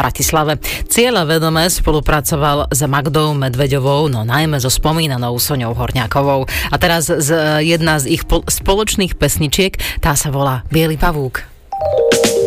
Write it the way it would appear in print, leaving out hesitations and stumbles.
Bratislave. Cieľavedome spolupracoval s Magdou Medveďovou, no najmä so spomínanou Soňou Horňákovou. A teraz jedna z ich spoločných pesničiek, tá sa volá Biely pavúk.